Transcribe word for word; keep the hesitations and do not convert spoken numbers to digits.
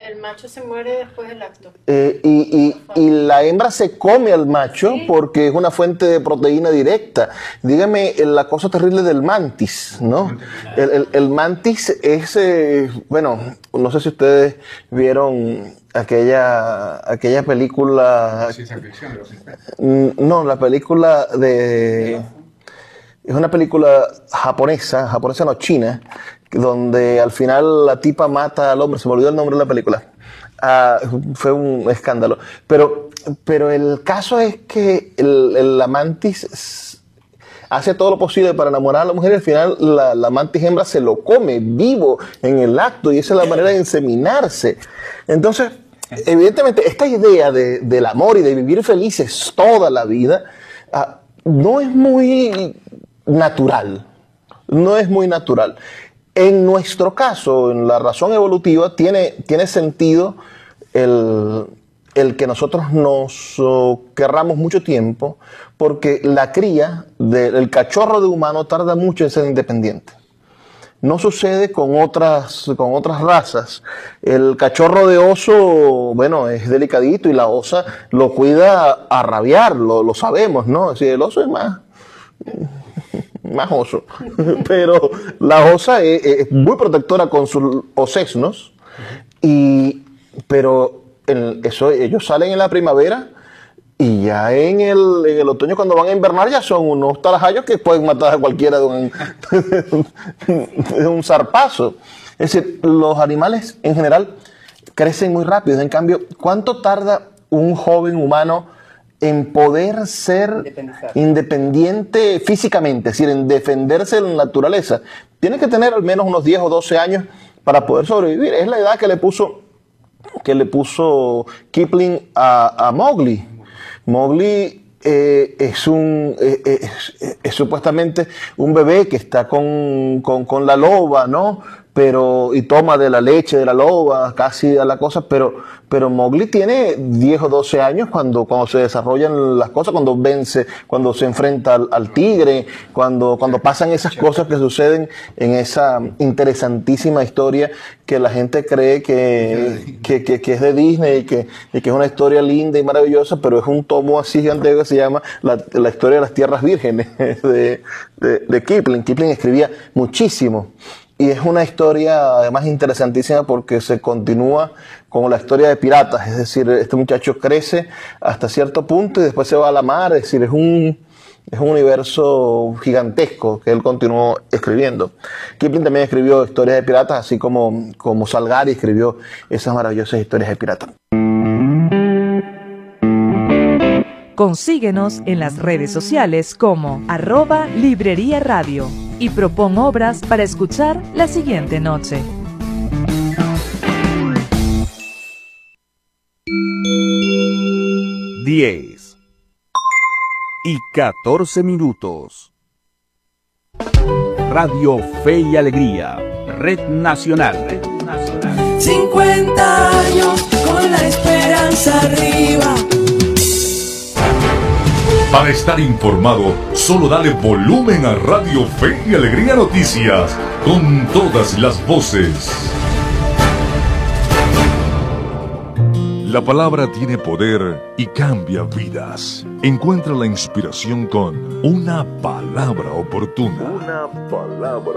El macho se muere después del acto. Eh, y, y, y la hembra se come al macho, ¿sí?, porque es una fuente de proteína directa. Dígame la cosa terrible del mantis, ¿no? El, el, el mantis es, eh, bueno, no sé si ustedes vieron aquella aquella película. Ciencia ficción de los cincuenta. No, la película de. Es una película japonesa, japonesa no, china, donde al final la tipa mata al hombre. Se me olvidó el nombre de la película. Ah, fue un escándalo. Pero, pero el caso es que el, el, la mantis hace todo lo posible para enamorar a la mujer y al final la, la mantis hembra se lo come vivo en el acto y esa es la manera de inseminarse. Entonces, evidentemente, esta idea de, del amor y de vivir felices toda la vida ah, no es muy natural. No es muy natural. En nuestro caso, en la razón evolutiva, tiene, tiene sentido el, el que nosotros nos uh, querramos mucho tiempo, porque la cría del cachorro de humano tarda mucho en ser independiente. No sucede con otras, con otras razas. El cachorro de oso, bueno, es delicadito y la osa lo cuida a rabiar, lo, lo sabemos, ¿no? Es decir, el oso es más... más oso, pero la osa es, es muy protectora con sus osesnos, y, pero en eso, ellos salen en la primavera y ya en el, en el otoño cuando van a invernar ya son unos tarajayos que pueden matar a cualquiera de un, de un zarpazo. Es decir, los animales en general crecen muy rápido. En cambio, ¿cuánto tarda un joven humano en poder ser independiente físicamente, es decir, en defenderse de la naturaleza? Tiene que tener al menos unos diez o doce años para poder sobrevivir. Es la edad que le puso, que le puso Kipling a, a Mowgli. Mowgli eh, es, un, eh, es, es, es supuestamente un bebé que está con, con, con la loba, ¿no? Pero, y toma de la leche de la loba, casi a la cosa, pero, pero Mowgli tiene diez o doce años cuando, cuando se desarrollan las cosas, cuando vence, cuando se enfrenta al, al tigre, cuando, cuando pasan esas cosas que suceden en esa interesantísima historia que la gente cree que, que, que, que es de Disney y que, y que es una historia linda y maravillosa, pero es un tomo así gigante que se llama la, la historia de las tierras vírgenes de, de, de Kipling. Kipling escribía muchísimo. Y es una historia además interesantísima porque se continúa con la historia de piratas, es decir, este muchacho crece hasta cierto punto y después se va a la mar, es decir, es un, es un universo gigantesco que él continuó escribiendo. Kipling también escribió historias de piratas, así como, como Salgari escribió esas maravillosas historias de piratas. Consíguenos en las redes sociales como arroba Librería Radio y propón obras para escuchar la siguiente noche. diez y catorce minutos. Radio Fe y Alegría, Red Nacional. Red Nacional. cincuenta años con la esperanza arriba. Para estar informado, solo dale volumen a Radio Fe y Alegría Noticias, con todas las voces. La palabra tiene poder y cambia vidas. Encuentra la inspiración con una palabra oportuna. Una palabra